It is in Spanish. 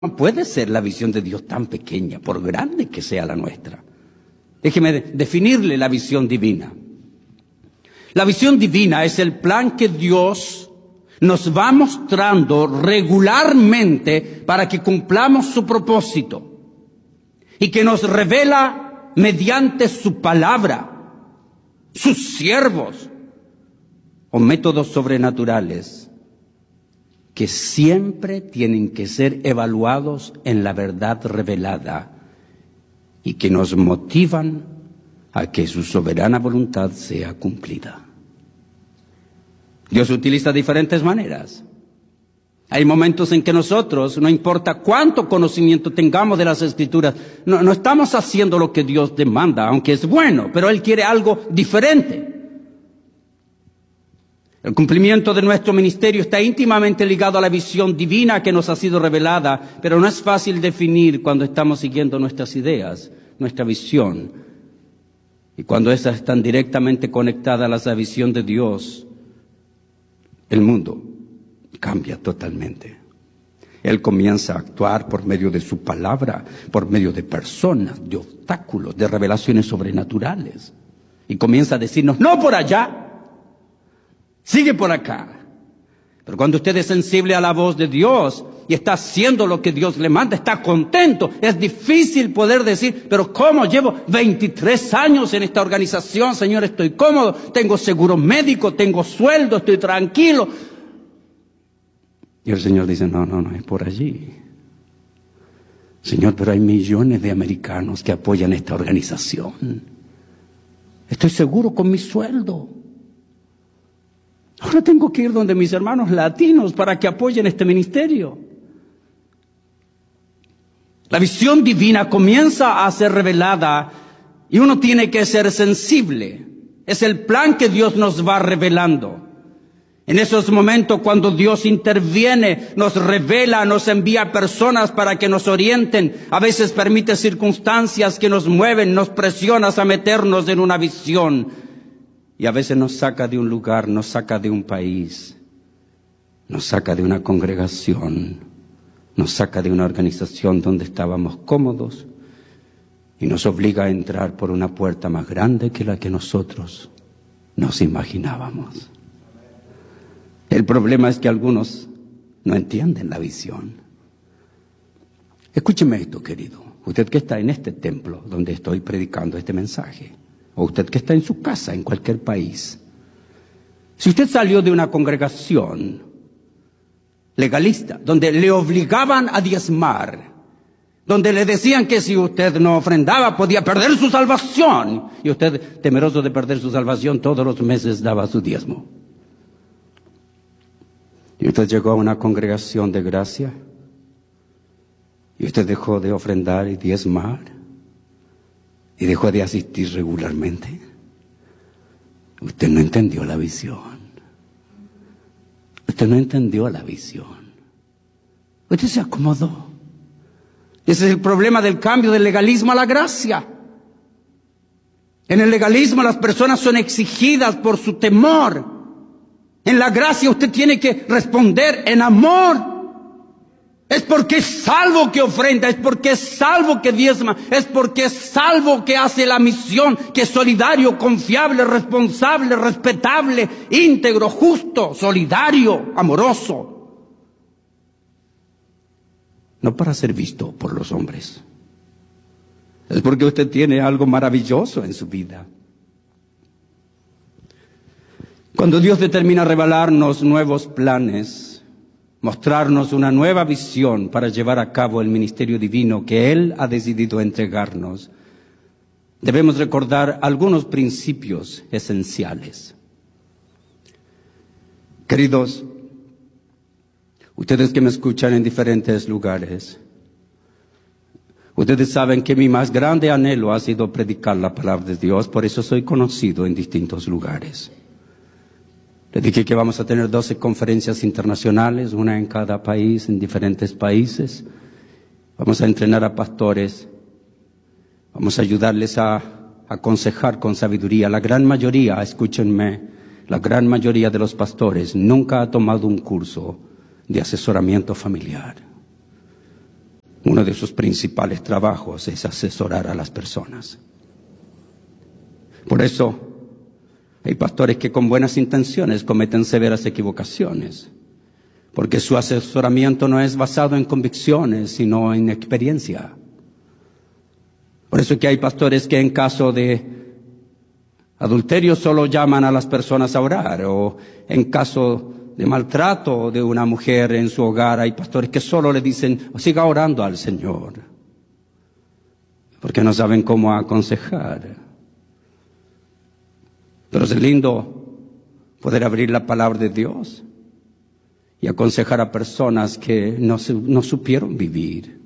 No puede ser la visión de Dios tan pequeña, por grande que sea la nuestra. Déjeme definirle la visión divina. La visión divina es el plan que Dios nos va mostrando regularmente para que cumplamos su propósito y que nos revela mediante su palabra, sus siervos o métodos sobrenaturales que siempre tienen que ser evaluados en la verdad revelada y que nos motivan a que su soberana voluntad sea cumplida. Dios utiliza diferentes maneras. Hay momentos en que nosotros, no importa cuánto conocimiento tengamos de las Escrituras, no estamos haciendo lo que Dios demanda, aunque es bueno, pero Él quiere algo diferente. El cumplimiento de nuestro ministerio está íntimamente ligado a la visión divina que nos ha sido revelada, pero no es fácil definir cuando estamos siguiendo nuestras ideas, nuestra visión. Y cuando esas están directamente conectadas a la visión de Dios, el mundo cambia totalmente. Él comienza a actuar por medio de su palabra, por medio de personas, de obstáculos, de revelaciones sobrenaturales. Y comienza a decirnos, no por allá, sigue por acá. Pero cuando usted es sensible a la voz de Dios y está haciendo lo que Dios le manda, está contento. Es difícil poder decir, pero ¿cómo? Llevo 23 años en esta organización, Señor, estoy cómodo, tengo seguro médico, tengo sueldo, estoy tranquilo. Y el Señor dice, no, es por allí. Señor, pero hay millones de americanos que apoyan esta organización. Estoy seguro con mi sueldo. Ahora tengo que ir donde mis hermanos latinos para que apoyen este ministerio. La visión divina comienza a ser revelada y uno tiene que ser sensible. Es el plan que Dios nos va revelando. En esos momentos cuando Dios interviene, nos revela, nos envía personas para que nos orienten. A veces permite circunstancias que nos mueven, nos presionan a meternos en una visión. Y a veces nos saca de un lugar, nos saca de un país, nos saca de una congregación, nos saca de una organización donde estábamos cómodos y nos obliga a entrar por una puerta más grande que la que nosotros nos imaginábamos. El problema es que algunos no entienden la visión. Escúcheme esto, querido, usted que está en este templo donde estoy predicando este mensaje. O usted que está en su casa, en cualquier país. Si usted salió de una congregación legalista, donde le obligaban a diezmar, donde le decían que si usted no ofrendaba podía perder su salvación, y usted, temeroso de perder su salvación, todos los meses daba su diezmo. Y usted llegó a una congregación de gracia, y usted dejó de ofrendar y diezmar, y dejó de asistir regularmente. Usted no entendió la visión. Usted no entendió la visión. Usted se acomodó. Ese es el problema del cambio del legalismo a la gracia. En el legalismo las personas son exigidas por su temor. En la gracia usted tiene que responder en amor. Es porque es salvo que ofrenda, es porque es salvo que diezma, es porque es salvo que hace la misión, que es solidario, confiable, responsable, respetable, íntegro, justo, solidario, amoroso. No para ser visto por los hombres. Es porque usted tiene algo maravilloso en su vida. Cuando Dios determina revelarnos nuevos planes, mostrarnos una nueva visión para llevar a cabo el ministerio divino que Él ha decidido entregarnos, debemos recordar algunos principios esenciales. Queridos, ustedes que me escuchan en diferentes lugares, ustedes saben que mi más grande anhelo ha sido predicar la palabra de Dios, por eso soy conocido en distintos lugares. Les dije que vamos a tener 12 conferencias internacionales, una en cada país, en diferentes países. Vamos a entrenar a pastores. Vamos a ayudarles a aconsejar con sabiduría. La gran mayoría, escúchenme, la gran mayoría de los pastores nunca ha tomado un curso de asesoramiento familiar. uno de sus principales trabajos es asesorar a las personas. Por eso hay pastores que con buenas intenciones cometen severas equivocaciones, porque su asesoramiento no es basado en convicciones, sino en experiencia. Por eso es que hay pastores que en caso de adulterio solo llaman a las personas a orar, o en caso de maltrato de una mujer en su hogar, hay pastores que solo le dicen, siga orando al Señor, porque no saben cómo aconsejar. Pero es lindo poder abrir la palabra de Dios y aconsejar a personas que no supieron vivir.